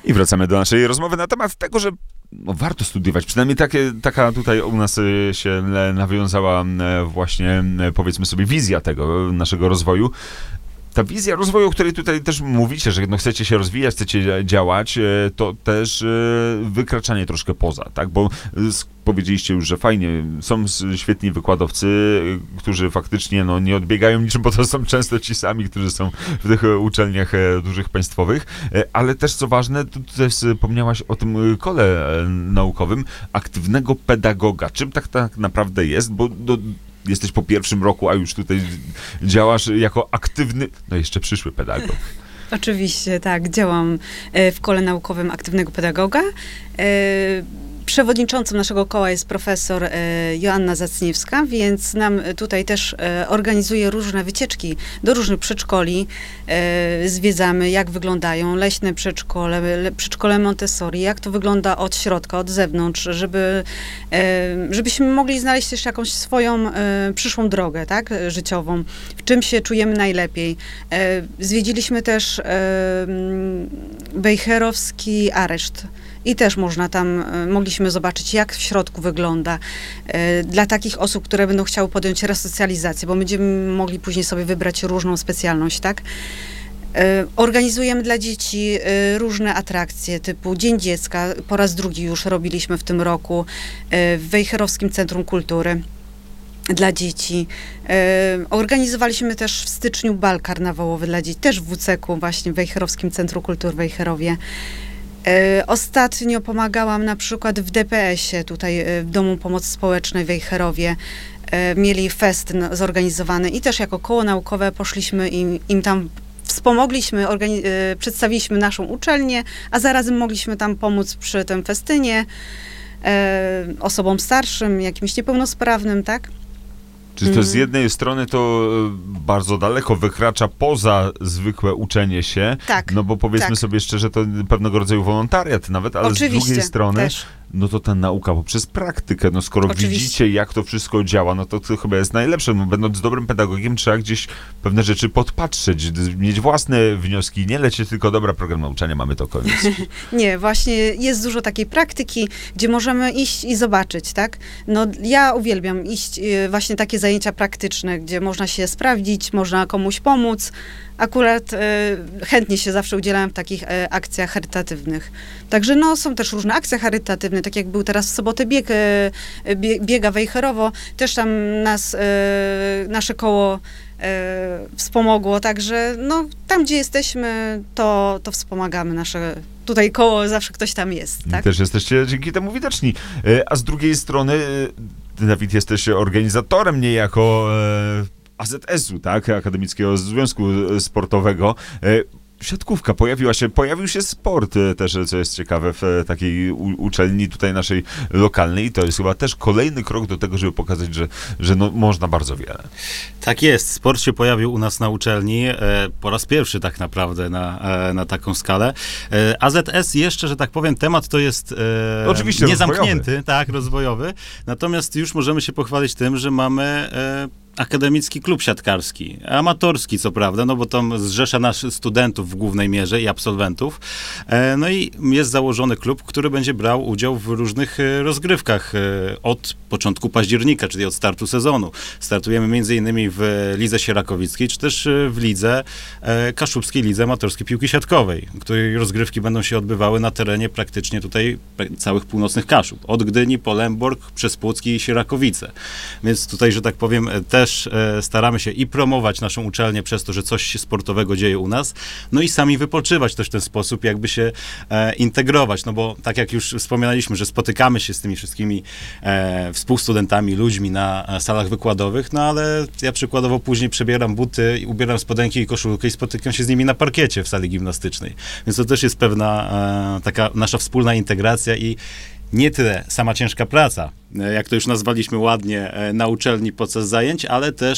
I wracamy do naszej rozmowy na temat tego, że warto studiować. Przynajmniej taka tutaj u nas się nawiązała właśnie, powiedzmy sobie, wizja tego naszego rozwoju. Ta wizja rozwoju, o której tutaj też mówicie, że chcecie się rozwijać, chcecie działać, to też wykraczanie troszkę poza, tak? Bo powiedzieliście już, że fajnie, są świetni wykładowcy, którzy faktycznie nie odbiegają niczym, bo to są często ci sami, którzy są w tych uczelniach dużych państwowych, ale też co ważne, tutaj wspomniałaś o tym kole naukowym, aktywnego pedagoga. Czym tak naprawdę jest? Bo jesteś po pierwszym roku, a już tutaj działasz jako aktywny, jeszcze przyszły pedagog. Oczywiście, tak. Działam w kole naukowym aktywnego pedagoga. Przewodniczącą naszego koła jest profesor Joanna Zacniewska, więc nam tutaj też organizuje różne wycieczki do różnych przedszkoli. Zwiedzamy, jak wyglądają leśne przedszkole Montessori, jak to wygląda od środka, od zewnątrz, żebyśmy mogli znaleźć też jakąś swoją przyszłą drogę, tak, życiową, w czym się czujemy najlepiej. Zwiedziliśmy też wejherowski areszt. I też mogliśmy zobaczyć, jak w środku wygląda dla takich osób, które będą chciały podjąć resocjalizację, bo będziemy mogli później sobie wybrać różną specjalność, tak? Organizujemy dla dzieci różne atrakcje, typu Dzień Dziecka, po raz drugi już robiliśmy w tym roku w Wejherowskim Centrum Kultury dla dzieci. Organizowaliśmy też w styczniu bal karnawałowy dla dzieci, też w WCK-u, właśnie w Wejherowskim Centrum Kultury w Wejherowie. Ostatnio pomagałam na przykład w DPS-ie, tutaj w Domu Pomocy Społecznej w Wejherowie. Mieli fest zorganizowany i też jako koło naukowe poszliśmy im tam wspomogliśmy, przedstawiliśmy naszą uczelnię, a zarazem mogliśmy tam pomóc przy tym festynie osobom starszym, jakimś niepełnosprawnym, tak? Czyli to z jednej strony to bardzo daleko wykracza poza zwykłe uczenie się, tak, bo powiedzmy sobie szczerze, to pewnego rodzaju wolontariat nawet, ale oczywiście, z drugiej strony, też. To ta nauka poprzez praktykę, skoro widzicie, jak to wszystko działa, to chyba jest najlepsze, będąc dobrym pedagogiem, trzeba gdzieś pewne rzeczy podpatrzeć, mieć własne wnioski, nie lecieć tylko dobra, program nauczania, mamy to, koniec. Nie, właśnie jest dużo takiej praktyki, gdzie możemy iść i zobaczyć, tak? Ja uwielbiam iść właśnie takie zajęcia praktyczne, gdzie można się sprawdzić, można komuś pomóc. Akurat chętnie się zawsze udzielam w takich akcjach charytatywnych. Także są też różne akcje charytatywne, tak jak był teraz w sobotę biega Wejherowo, też tam nasze koło wspomogło, także tam, gdzie jesteśmy, to wspomagamy nasze tutaj koło, zawsze ktoś tam jest. Tak? Też jesteście dzięki temu widoczni. A z drugiej strony, Dawid, jesteś organizatorem niejako AZS-u, tak? Akademickiego Związku Sportowego. Siatkówka pojawił się sport też, co jest ciekawe, w takiej uczelni tutaj naszej lokalnej i to jest chyba też kolejny krok do tego, żeby pokazać, że można bardzo wiele. Tak jest, sport się pojawił u nas na uczelni po raz pierwszy tak naprawdę na taką skalę. AZS jeszcze, że tak powiem, temat to jest oczywiście niezamknięty, tak, rozwojowy, natomiast już możemy się pochwalić tym, że mamy akademicki klub siatkarski, amatorski co prawda, bo tam zrzesza naszych studentów w głównej mierze i absolwentów. I jest założony klub, który będzie brał udział w różnych rozgrywkach od początku października, czyli od startu sezonu. Startujemy m.in. w Lidze Sierakowickiej, czy też w Lidze Kaszubskiej Lidze Amatorskiej Piłki Siatkowej, której rozgrywki będą się odbywały na terenie praktycznie tutaj całych północnych Kaszub. Od Gdyni po Lęborg, przez Płock i Sierakowice. Więc tutaj, że tak powiem, też staramy się i promować naszą uczelnię przez to, że coś się sportowego dzieje u nas, i sami wypoczywać też w ten sposób, jakby się integrować, bo tak jak już wspominaliśmy, że spotykamy się z tymi wszystkimi współstudentami, ludźmi na salach wykładowych, ale ja przykładowo później przebieram buty, ubieram spodenki i koszulkę i spotykam się z nimi na parkiecie w sali gimnastycznej. Więc to też jest pewna taka nasza wspólna integracja i nie tyle sama ciężka praca, jak to już nazwaliśmy ładnie na uczelni podczas zajęć, ale też